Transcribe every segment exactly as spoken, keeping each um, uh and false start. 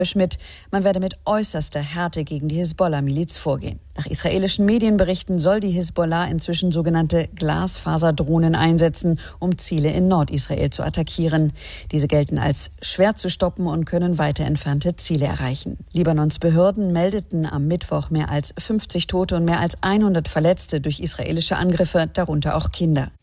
Schmidt, man werde mit äußerster Härte gegen die Hisbollah-Miliz vorgehen. Nach israelischen Medienberichten soll die Hisbollah inzwischen sogenannte Glasfaserdrohnen einsetzen, um Ziele in Nordisrael zu attackieren. Diese gelten als schwer zu stoppen und können weiter entfernte Ziele erreichen. Libanons Behörden meldeten am Mittwoch mehr als fünfzig Tote und mehr als hundert Verletzte durch israelische Angriffe, darunter auch Kinder.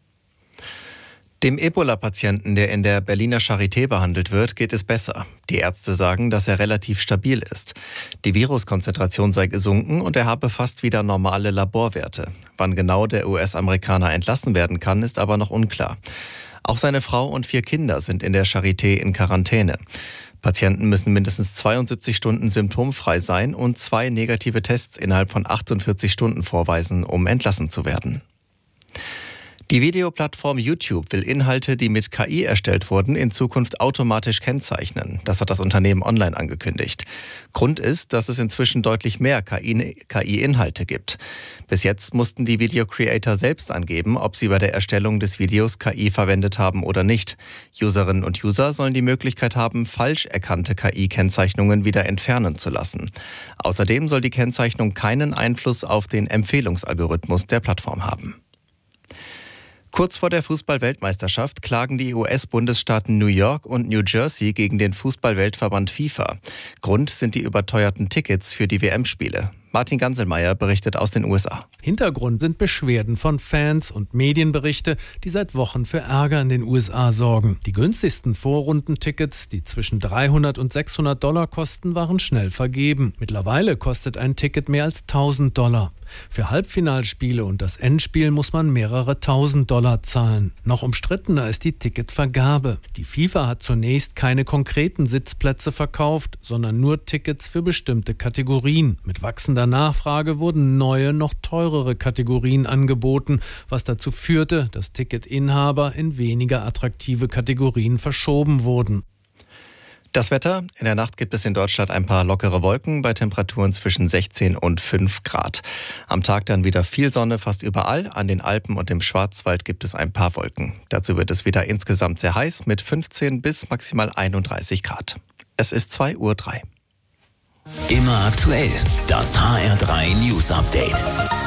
Dem Ebola-Patienten, der in der Berliner Charité behandelt wird, geht es besser. Die Ärzte sagen, dass er relativ stabil ist. Die Viruskonzentration sei gesunken und er habe fast wieder normale Laborwerte. Wann genau der U S-Amerikaner entlassen werden kann, ist aber noch unklar. Auch seine Frau und vier Kinder sind in der Charité in Quarantäne. Patienten müssen mindestens zweiundsiebzig Stunden symptomfrei sein und zwei negative Tests innerhalb von achtundvierzig Stunden vorweisen, um entlassen zu werden. Die Videoplattform YouTube will Inhalte, die mit K I erstellt wurden, in Zukunft automatisch kennzeichnen. Das hat das Unternehmen online angekündigt. Grund ist, dass es inzwischen deutlich mehr K I-Inhalte gibt. Bis jetzt mussten die Video-Creator selbst angeben, ob sie bei der Erstellung des Videos K I verwendet haben oder nicht. Userinnen und User sollen die Möglichkeit haben, falsch erkannte K I-Kennzeichnungen wieder entfernen zu lassen. Außerdem soll die Kennzeichnung keinen Einfluss auf den Empfehlungsalgorithmus der Plattform haben. Kurz vor der Fußball-Weltmeisterschaft klagen die U S-Bundesstaaten New York und New Jersey gegen den Fußball-Weltverband FIFA. Grund sind die überteuerten Tickets für die W M-Spiele. Martin Ganselmeier berichtet aus den U S A. Hintergrund sind Beschwerden von Fans und Medienberichte, die seit Wochen für Ärger in den U S A sorgen. Die günstigsten Vorrundentickets, die zwischen dreihundert und sechshundert Dollar kosten, waren schnell vergeben. Mittlerweile kostet ein Ticket mehr als tausend Dollar. Für Halbfinalspiele und das Endspiel muss man mehrere tausend Dollar zahlen. Noch umstrittener ist die Ticketvergabe. Die FIFA hat zunächst keine konkreten Sitzplätze verkauft, sondern nur Tickets für bestimmte Kategorien. Mit wachsender Nachfrage wurden neue, noch teurere Kategorien angeboten, was dazu führte, dass Ticketinhaber in weniger attraktive Kategorien verschoben wurden. Das Wetter: In der Nacht gibt es in Deutschland ein paar lockere Wolken bei Temperaturen zwischen sechzehn und fünf Grad. Am Tag dann wieder viel Sonne fast überall. An den Alpen und im Schwarzwald gibt es ein paar Wolken. Dazu wird es wieder insgesamt sehr heiß mit fünfzehn bis maximal einunddreißig Grad. Es ist zwei Uhr drei. Immer aktuell, das H R drei News Update.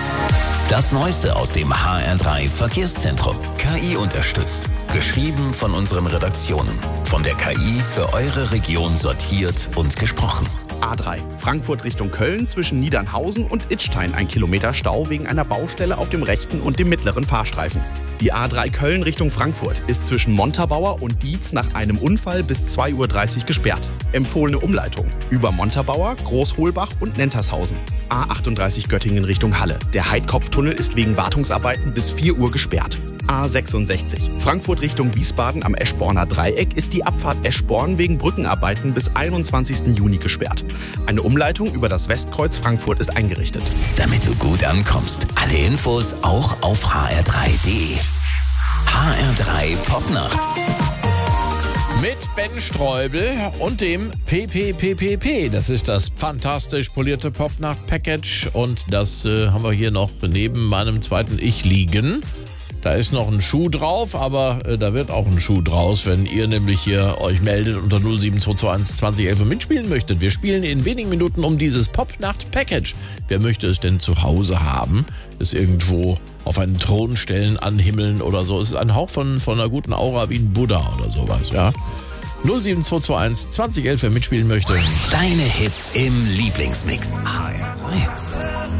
Das Neueste aus dem H R drei Verkehrszentrum. K I unterstützt. Geschrieben von unseren Redaktionen. Von der K I für eure Region sortiert und gesprochen. A drei. Frankfurt Richtung Köln zwischen Niedernhausen und Idstein ein Kilometer Stau wegen einer Baustelle auf dem rechten und dem mittleren Fahrstreifen. Die A drei Köln Richtung Frankfurt ist zwischen Montabaur und Dietz nach einem Unfall bis zwei Uhr dreißig gesperrt. Empfohlene Umleitung über Montabaur, Großholbach und Nentershausen. A achtunddreißig Göttingen Richtung Halle. Der Heidkopftunnel ist wegen Wartungsarbeiten bis vier Uhr gesperrt. A sechsundsechzig. Frankfurt Richtung Wiesbaden am Eschborner Dreieck ist die Abfahrt Eschborn wegen Brückenarbeiten bis einundzwanzigsten Juni gesperrt. Eine Umleitung über das Westkreuz Frankfurt ist eingerichtet. Damit du gut ankommst, alle Infos auch auf h r drei punkt d e. H R drei Popnacht. Mit Ben Streubel und dem P P P P P. Das ist das fantastisch polierte Popnacht-Package. Und das äh, haben wir hier noch neben meinem zweiten Ich liegen. Da ist noch ein Schuh drauf, aber äh, da wird auch ein Schuh draus, wenn ihr nämlich hier euch meldet unter null sieben zwei zwei eins zwanzig elf und mitspielen möchtet. Wir spielen in wenigen Minuten um dieses Popnacht-Package. Wer möchte es denn zu Hause haben? Es irgendwo auf einen Thron stellen, anhimmeln oder so. Es ist ein Hauch von, von einer guten Aura wie ein Buddha oder sowas, ja. null sieben zwei zwei eins zwanzig elf, wer mitspielen möchte. Deine Hits im Lieblingsmix. H R drei.